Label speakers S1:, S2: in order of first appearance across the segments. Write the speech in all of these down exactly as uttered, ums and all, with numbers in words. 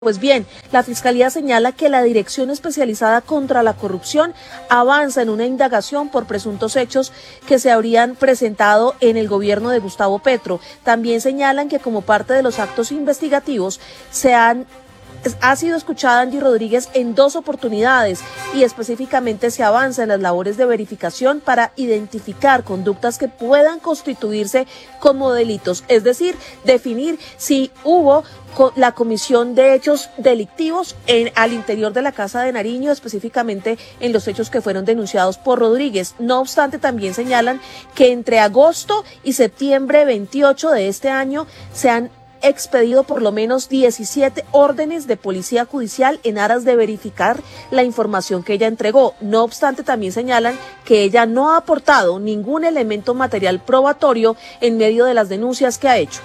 S1: Pues bien, la Fiscalía señala que la Dirección Especializada contra la Corrupción avanza en una indagación por presuntos hechos que se habrían presentado en el gobierno de Gustavo Petro. También señalan que como parte de los actos investigativos se han Ha sido escuchada Angie Rodríguez en dos oportunidades y específicamente se avanza en las labores de verificación para identificar conductas que puedan constituirse como delitos, es decir, definir si hubo la comisión de hechos delictivos en, al interior de la Casa de Nariño, específicamente en los hechos que fueron denunciados por Rodríguez. No obstante, también señalan que entre agosto y septiembre veintiocho de este año se han expedido por lo menos diecisiete órdenes de policía judicial en aras de verificar la información que ella entregó. No obstante, también señalan que ella no ha aportado ningún elemento material probatorio en medio de las denuncias que ha hecho.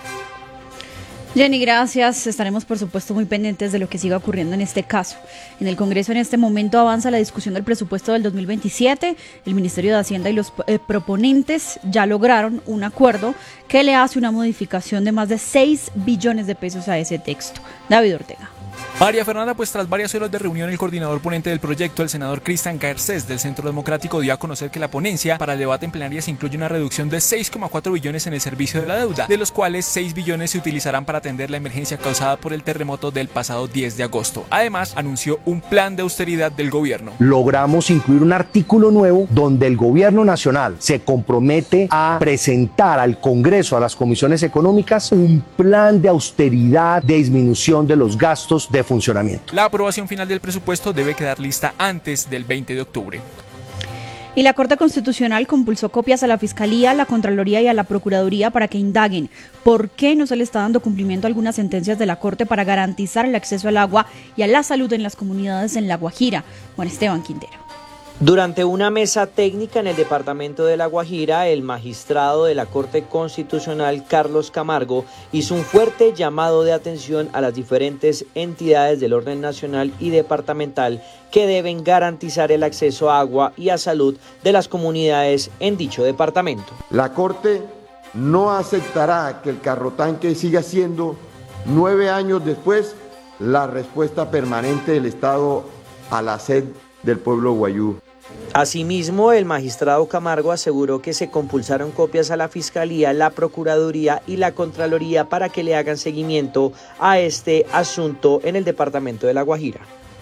S2: Jenny, gracias. Estaremos, por supuesto, muy pendientes de lo que siga ocurriendo en este caso. En el Congreso, en este momento, avanza la discusión del presupuesto del dos mil veintisiete. El Ministerio de Hacienda y los eh, proponentes ya lograron un acuerdo que le hace una modificación de más de seis billones de pesos a ese texto. David Ortega.
S3: María Fernanda, pues tras varias horas de reunión, el coordinador ponente del proyecto, el senador Cristian Garcés del Centro Democrático, dio a conocer que la ponencia para el debate en plenaria se incluye una reducción de seis coma cuatro billones en el servicio de la deuda, de los cuales seis billones se utilizarán para atender la emergencia causada por el terremoto del pasado diez de agosto. Además, anunció un plan de austeridad del gobierno.
S4: Logramos incluir un artículo nuevo donde el gobierno nacional se compromete a presentar al Congreso, a las comisiones económicas, un plan de austeridad, de disminución de los gastos de funcionamiento.
S3: La aprobación final del presupuesto debe quedar lista antes del veinte de octubre.
S2: Y la Corte Constitucional compulsó copias a la Fiscalía, a la Contraloría y a la Procuraduría para que indaguen por qué no se le está dando cumplimiento a algunas sentencias de la Corte para garantizar el acceso al agua y a la salud en las comunidades en La Guajira. Juan Esteban Quintero.
S5: Durante una mesa técnica en el departamento de La Guajira, el magistrado de la Corte Constitucional, Carlos Camargo, hizo un fuerte llamado de atención a las diferentes entidades del orden nacional y departamental que deben garantizar el acceso a agua y a salud de las comunidades en dicho departamento.
S6: La Corte no aceptará que el carrotanque siga siendo, nueve años después, la respuesta permanente del Estado a la sed del pueblo guayú.
S5: Asimismo, el magistrado Camargo aseguró que se compulsaron copias a la Fiscalía, la Procuraduría y la Contraloría para que le hagan seguimiento a este asunto en el departamento de La Guajira.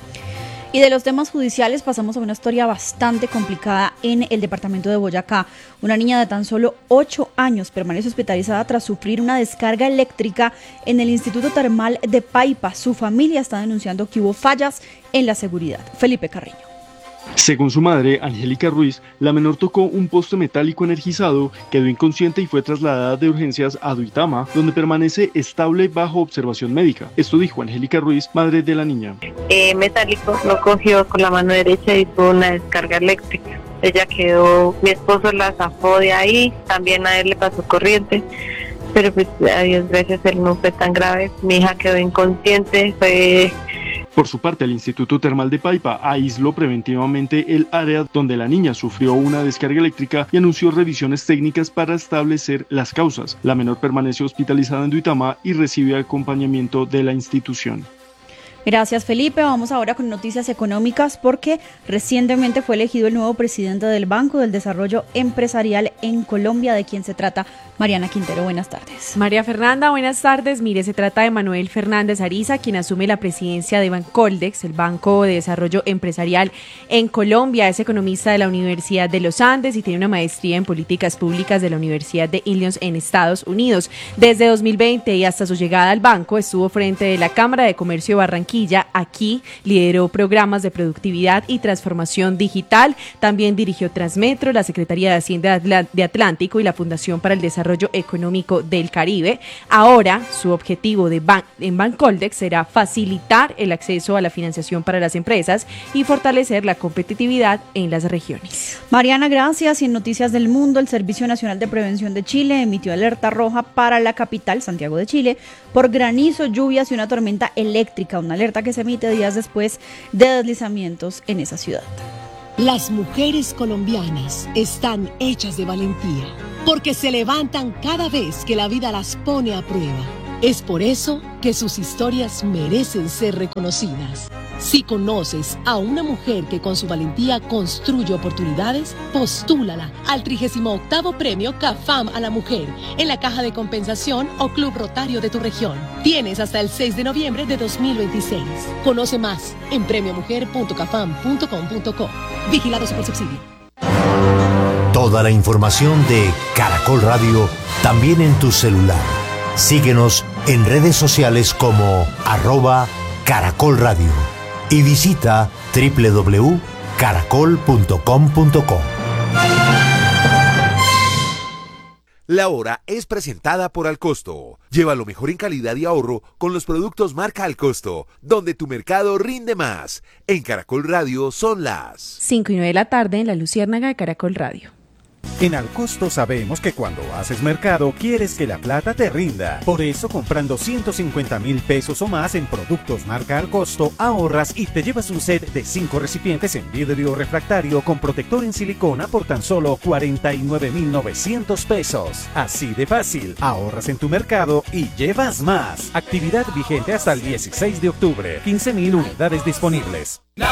S2: Y de los temas judiciales pasamos a una historia bastante complicada en el departamento de Boyacá. Una niña de tan solo ocho años permanece hospitalizada tras sufrir una descarga eléctrica en el Instituto Termal de Paipa. Su familia está denunciando que hubo fallas en la seguridad. Felipe Carreño.
S7: Según su madre, Angélica Ruiz, la menor tocó un poste metálico energizado, quedó inconsciente y fue trasladada de urgencias a Duitama, donde permanece estable bajo observación médica. Esto dijo Angélica Ruiz, madre de la niña.
S8: Eh, metálico, lo cogió con la mano derecha y tuvo una descarga eléctrica. Ella quedó, mi esposo la zafó de ahí, también a él le pasó corriente, pero pues a Dios gracias él no fue tan grave. Mi hija quedó inconsciente, fue...
S7: Por su parte, el Instituto Termal de Paipa aisló preventivamente el área donde la niña sufrió una descarga eléctrica y anunció revisiones técnicas para establecer las causas. La menor permanece hospitalizada en Duitama y recibe acompañamiento de la institución.
S2: Gracias, Felipe. Vamos ahora con noticias económicas porque recientemente fue elegido el nuevo presidente del Banco del Desarrollo Empresarial en Colombia. ¿De quién se trata? Mariana Quintero, buenas tardes.
S9: María Fernanda, buenas tardes. Mire, se trata de Manuel Fernández Ariza, quien asume la presidencia de Bancoldex, el Banco de Desarrollo Empresarial en Colombia. Es economista de la Universidad de los Andes y tiene una maestría en políticas públicas de la Universidad de Illinois en Estados Unidos. Desde dos mil veinte y hasta su llegada al banco estuvo frente de la Cámara de Comercio de Barranquilla. Aquí lideró programas de productividad y transformación digital. También dirigió Transmetro, la Secretaría de Hacienda de Atlántico y la Fundación para el Desarrollo Económico del Caribe. Ahora, su objetivo de ban- en Bancoldex será facilitar el acceso a la financiación para las empresas y fortalecer la competitividad en las regiones.
S2: Mariana, gracias. Y en Noticias del Mundo, el Servicio Nacional de Prevención de Chile emitió alerta roja para la capital, Santiago de Chile, por granizo, lluvias y una tormenta eléctrica, una alerta que se emite días después de deslizamientos en esa ciudad.
S10: Las mujeres colombianas están hechas de valentía, porque se levantan cada vez que la vida las pone a prueba. Es por eso que sus historias merecen ser reconocidas. Si conoces a una mujer que con su valentía construye oportunidades, postúlala al trigésimo octavo Premio CAFAM a la Mujer en la Caja de Compensación o Club Rotario de tu región. Tienes hasta el seis de noviembre de dos mil veintiséis. Conoce más en premio mujer punto cafam punto com punto co. Vigilado Supersubsidio.
S11: Toda la información de Caracol Radio también en tu celular. Síguenos en redes sociales como arroba Caracol Radio y visita doble u doble u doble u punto caracol punto com punto co.
S12: La hora es presentada por Alcosto. Lleva lo mejor en calidad y ahorro con los productos marca Alcosto, donde tu mercado rinde más. En Caracol Radio son las
S9: cinco y nueve de la tarde en la Luciérnaga de Caracol Radio.
S13: En Alcosto sabemos que cuando haces mercado quieres que la plata te rinda. Por eso, comprando ciento cincuenta mil pesos o más en productos marca Alcosto, ahorras y te llevas un set de cinco recipientes en vidrio refractario con protector en silicona por tan solo cuarenta y nueve mil novecientos pesos. Así de fácil, ahorras en tu mercado y llevas más. Actividad vigente hasta el dieciséis de octubre. quince mil unidades disponibles.
S14: La